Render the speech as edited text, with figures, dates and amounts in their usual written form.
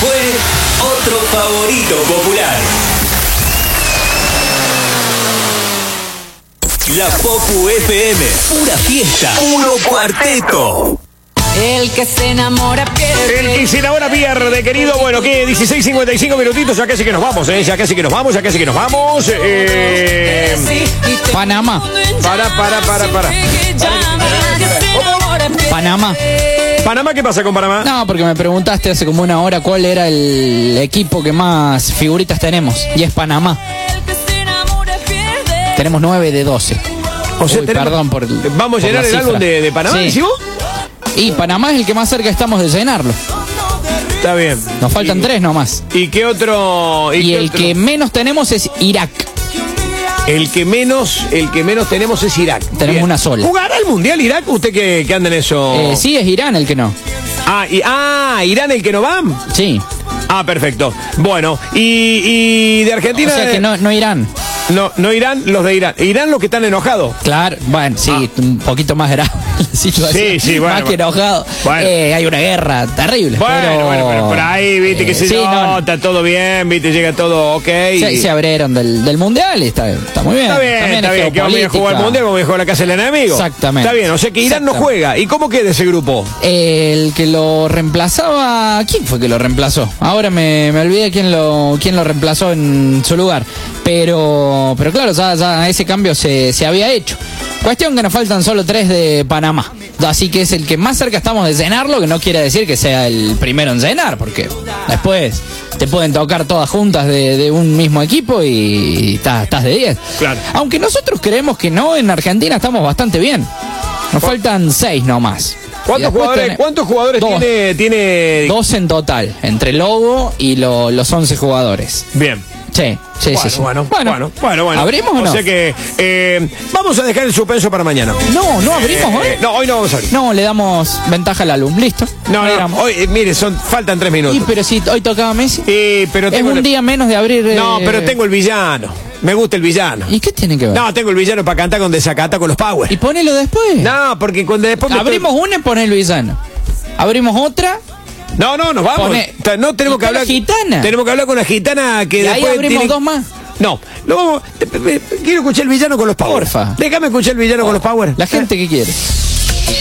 fue otro favorito popular. La Popu FM, pura fiesta, puro cuarteto. El que se enamora pierde. El que se enamora pierde, querido. Bueno, ¿qué? 16:55 minutitos, ya casi que nos vamos, ya casi que nos vamos. Panamá. Para. Panamá. ¿Panamá qué pasa con Panamá? No, porque me preguntaste hace como una hora cuál era el equipo que más figuritas tenemos. Y es Panamá. Tenemos 9 de 12. O sea, perdón por ¿vamos a llenar el álbum de Panamá, sí. decís vos? Y Panamá es el que más cerca estamos de llenarlo. Está bien. Nos faltan 3 nomás. ¿Y qué otro? Y el que menos tenemos es Irak. El que menos tenemos es Irak. Tenemos Bien. una sola. ¿Jugará el Mundial Irak? ¿Usted que anda en eso? Sí, es Irán el que no. ¿Irán el que no va? Sí. Ah, perfecto. Bueno, y de Argentina... O sea que no Irán. No Irán, los de Irán. Irán los que están enojados. Claro, bueno, sí, un poquito más grave la situación. Sí, bueno. Más que enojado. Bueno. Hay una guerra terrible. Bueno, por ahí, viste, que se nota todo bien, viste, llega todo ok. Se abrieron del Mundial y está muy bien. Está bien, que vamos a jugar el Mundial, vamos a jugar la casa del enemigo. Exactamente. Está bien, o sea que Irán no juega. ¿Y cómo queda ese grupo? El que lo reemplazaba... ¿Quién fue que lo reemplazó? Ahora me olvidé quién lo reemplazó en su lugar. Pero claro, ya ese cambio se había hecho. Cuestión que nos faltan solo 3 de Panamá. Así que es el que más cerca estamos de llenarlo, que no quiere decir que sea el primero en llenar, porque después te pueden tocar todas juntas de un mismo equipo y estás de 10. Claro. Aunque nosotros creemos que no, en Argentina estamos bastante bien. Nos faltan 6 nomás. ¿Cuántos jugadores tiene? 2 en total, entre Lobo y los 11 jugadores. Bien. Sí. Bueno. ¿Abrimos o no? O sea que vamos a dejar el suspenso para mañana. No abrimos hoy. No, hoy no vamos a abrir. No, le damos ventaja al álbum. Listo. No, hoy, mire, faltan 3 minutos. Pero si hoy tocaba Messi. Pero es un día menos de abrir. No, pero tengo el villano. Me gusta el villano. ¿Y qué tiene que ver? No, tengo el villano para cantar con desacata con los Power. ¿Y ponelo después? No, porque cuando después... Abrimos una y poné el villano. Abrimos otra... No, nos vamos. No tenemos que hablar. Gitana. Tenemos que hablar con la gitana que y después. Ahí abrimos 2 más. No, quiero escuchar el villano con los Power. Porfa. Déjame escuchar el villano con los Power. La gente que quiere.